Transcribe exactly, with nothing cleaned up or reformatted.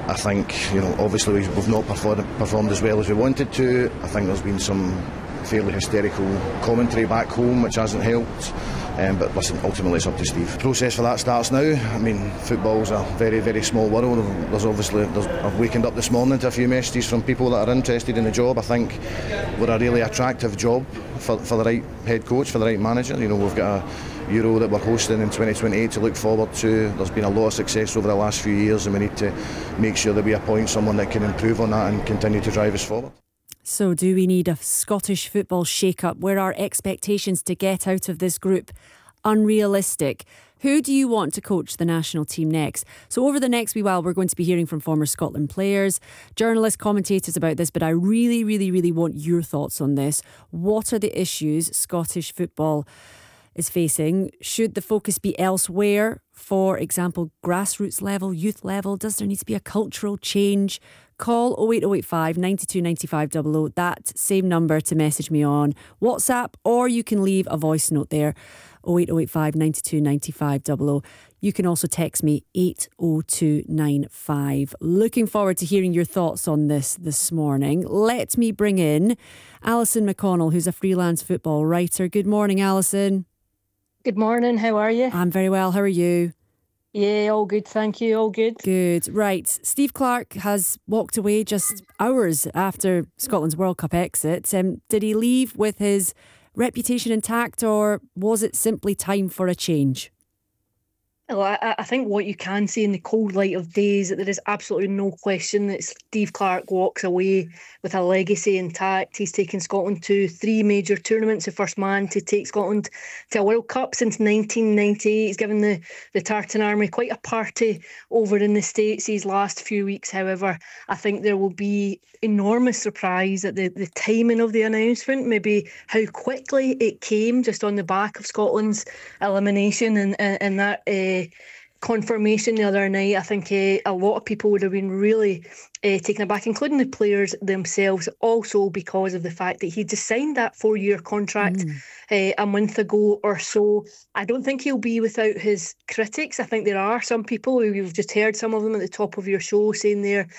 I think, you know, obviously we've not performed, performed as well as we wanted to. I think there's been some fairly hysterical commentary back home which hasn't helped. Um, but listen, ultimately it's up to Steve. The process for that starts now. I mean, football's a very, very small world. There's obviously, there's, I've wakened up this morning to a few messages from people that are interested in the job. I think we're a really attractive job for, for the right head coach, for the right manager. You know, we've got a Euro that we're hosting in twenty twenty-eight to look forward to. There's been a lot of success over the last few years, and we need to make sure that we appoint someone that can improve on that and continue to drive us forward. So do we need a Scottish football shake-up? Where are expectations to get out of this group unrealistic? Who do you want to coach the national team next? So over the next wee while, we're going to be hearing from former Scotland players, journalists, commentators about this, but I really, really, really want your thoughts on this. What are the issues Scottish football is facing? Should the focus be elsewhere? For example, grassroots level, youth level? Does there need to be a cultural change? Call oh eight oh eight five, nine two nine five double oh, that same number to message me on WhatsApp, or you can leave a voice note there, oh eight oh eight five, nine two nine five double oh. You can also text me eight oh two nine five. Looking forward to hearing your thoughts on this this morning. Let me bring in Alison McConnell, who's a freelance football writer. Good morning, Alison. Good morning, how are you? I'm very well, how are you? Yeah, all good, thank you, all good. Good. Right, Steve Clarke has walked away just hours after Scotland's World Cup exit. Um, did he leave with his reputation intact, or was it simply time for a change? Well, I, I think what you can see in the cold light of day is that there is absolutely no question that Steve Clarke walks away with a legacy intact. He's taken Scotland to three major tournaments, the first man to take Scotland to a World Cup since nineteen ninety-eight. He's given the, the Tartan Army quite a party over in the States these last few weeks. However, I think there will be enormous surprise at the, the timing of the announcement, maybe how quickly it came just on the back of Scotland's elimination and, and, and that uh, confirmation the other night. I think uh, a lot of people would have been really uh, taken aback, including the players themselves, also because of the fact that he just signed that four-year contract mm. uh, a month ago or so. I don't think he'll be without his critics. I think there are some people, we've just heard some of them at the top of your show saying they're